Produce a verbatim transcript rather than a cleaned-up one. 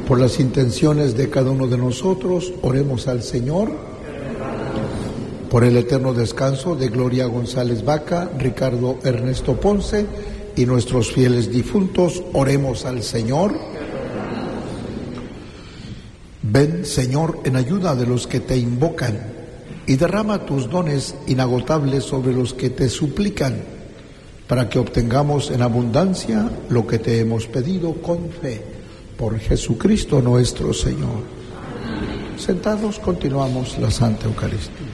Por las intenciones de cada uno de nosotros, oremos al Señor. Por el eterno descanso de Gloria González Vaca, Ricardo Ernesto Ponce y nuestros fieles difuntos, oremos al Señor. Ven, Señor, en ayuda de los que te invocan y derrama tus dones inagotables sobre los que te suplican, para que obtengamos en abundancia lo que te hemos pedido con fe. Por Jesucristo nuestro Señor. Sentados, continuamos la Santa Eucaristía.